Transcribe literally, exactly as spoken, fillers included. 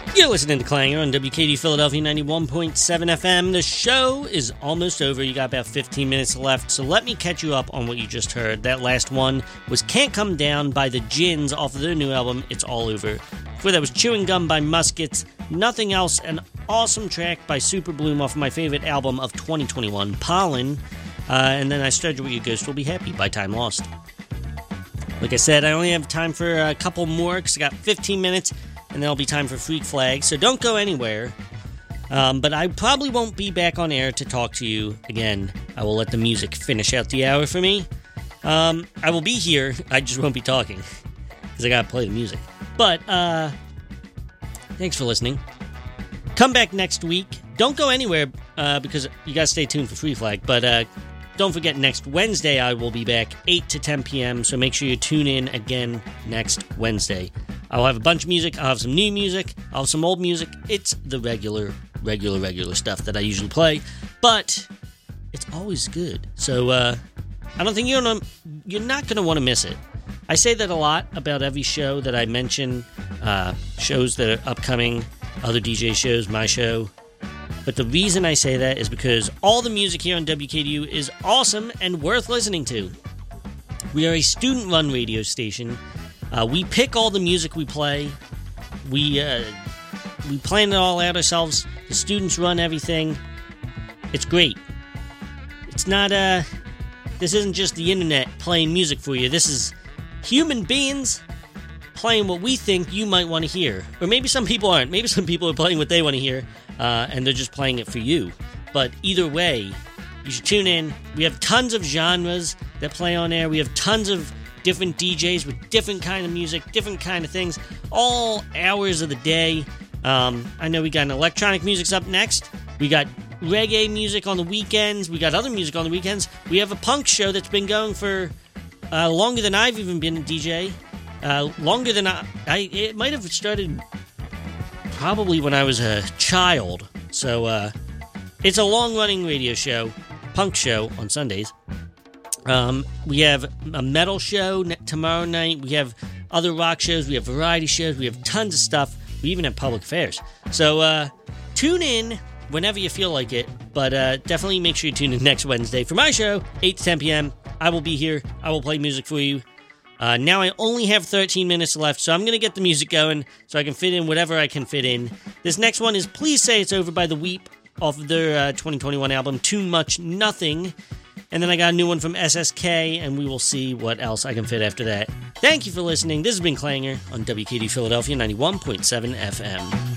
You're listening to Clanger on W K D Philadelphia ninety-one point seven F M. The show is almost over. You got about fifteen minutes left, so let me catch you up on what you just heard. That last one was Can't Come Down by the Gins off of their new album, It's All Over. Before that was Chewing Gum by Muskets, Nothing Else, an awesome track by Super Bloom off of my favorite album of twenty twenty-one, Pollen. Uh, and then I started with Your Ghost Will Be Happy by Time Lost. Like I said, I only have time for a couple more because I got fifteen minutes. And there'll be time for Freak Flag, so don't go anywhere. Um, but I probably won't be back on air to talk to you again. I will let the music finish out the hour for me. Um, I will be here, I just won't be talking, because I gotta play the music. But, uh, thanks for listening. Come back next week. Don't go anywhere, uh, because you gotta stay tuned for Freak Flag, but, uh, don't forget, next Wednesday I will be back eight to ten p.m., so make sure you tune in again next Wednesday. I'll have a bunch of music, I'll have some new music, I'll have some old music. It's the regular, regular, regular stuff that I usually play, but it's always good. So, uh, I don't think you're, gonna, you're not going to want to miss it. I say that a lot about every show that I mention, uh, shows that are upcoming, other D J shows, my show. But the reason I say that is because all the music here on W K D U is awesome and worth listening to. We are a student-run radio station. Uh, we pick all the music we play. We uh, we plan it all out ourselves. The students run everything. It's great. It's not, uh, this isn't just the internet playing music for you. This is human beings playing what we think you might want to hear. Or maybe some people aren't. Maybe some people are playing what they want to hear, uh, and they're just playing it for you. But either way, you should tune in. We have tons of genres that play on air. We have tons of different D Js with different kind of music, different kind of things, all hours of the day. Um, I know we got an electronic music's up next. We got reggae music on the weekends. We got other music on the weekends. We have a punk show that's been going for uh, longer than I've even been a D J. Uh, longer than I, I... It might have started probably when I was a child. So, uh, it's a long-running radio show, punk show on Sundays. Um, we have a metal show tomorrow night. We have other rock shows. We have variety shows. We have tons of stuff. We even have public affairs. So, uh, tune in whenever you feel like it. But, uh, definitely make sure you tune in next Wednesday for my show, eight to ten p.m. I will be here. I will play music for you. Uh, now I only have thirteen minutes left, so I'm going to get the music going so I can fit in whatever I can fit in. This next one is Please Say It's Over by The Weep off of their uh, twenty twenty-one album, Too Much Nothing. And then I got a new one from S S K, and we will see what else I can fit after that. Thank you for listening. This has been Clanger on W K D Philadelphia ninety-one point seven F M.